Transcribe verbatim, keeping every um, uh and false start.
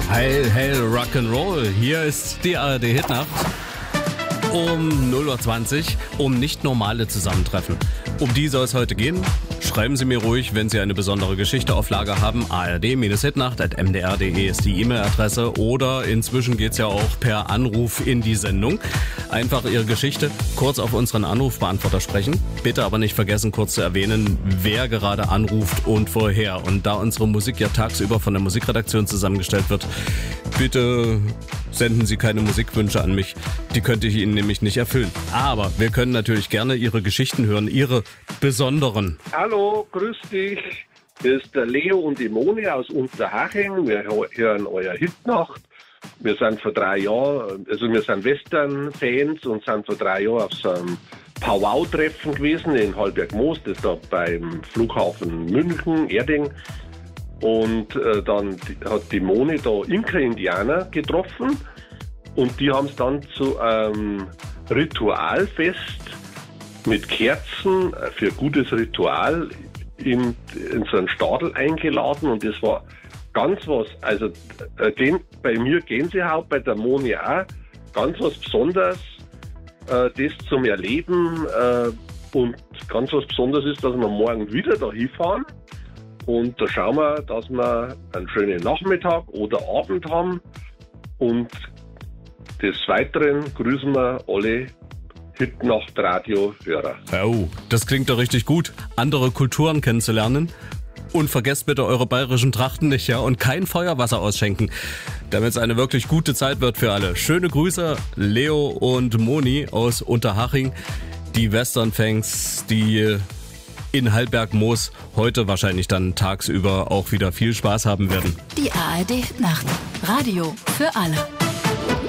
Heil, heil, Rock'n'Roll. Hier ist die A R D Hitnacht. Um null Uhr zwanzig, um nicht normale Zusammentreffen. Um die soll es heute gehen. Schreiben Sie mir ruhig, wenn Sie eine besondere Geschichte auf Lager haben. A R D Hitnacht at m d r punkt d e ist die E-Mail-Adresse. Oder inzwischen geht's ja auch per Anruf in die Sendung. Einfach Ihre Geschichte kurz auf unseren Anrufbeantworter sprechen. Bitte aber nicht vergessen, kurz zu erwähnen, wer gerade anruft und woher. Und da unsere Musik ja tagsüber von der Musikredaktion zusammengestellt wird, bitte senden Sie keine Musikwünsche an mich. Die könnte ich Ihnen nämlich nicht erfüllen. Aber wir können natürlich gerne Ihre Geschichten hören, Ihre besonderen. Hallo, grüß dich. Hier ist der Leo und die Moni aus Unterhaching. Wir hören euer Hitnacht. Wir sind vor drei Jahren, also wir sind Western-Fans und sind vor drei Jahren auf so einem Powwow-Treffen gewesen in Hallberg-Moos, das da beim Flughafen München, Erding. Und äh, dann hat die Moni da Inka-Indianer getroffen und die haben es dann zu einem Ritualfest mit Kerzen für ein gutes Ritual in, in so einen Stadel eingeladen und das war ganz was, also äh, den, bei mir Gänsehaut, bei der Moni auch, ganz was Besonderes, äh, das zum Erleben äh, und ganz was Besonderes ist, dass wir morgen wieder da hinfahren. Und da schauen wir, dass wir einen schönen Nachmittag oder Abend haben. Und des Weiteren grüßen wir alle Hitnacht-Radio-Hörer. Oh, das klingt doch richtig gut, andere Kulturen kennenzulernen. Und vergesst bitte eure bayerischen Trachten nicht, ja? Und kein Feuerwasser ausschenken, damit es eine wirklich gute Zeit wird für alle. Schöne Grüße, Leo und Moni aus Unterhaching, die Western-Fans, die in Hallberg-Moos heute wahrscheinlich dann tagsüber auch wieder viel Spaß haben werden. Die A R D Nacht. Radio für alle.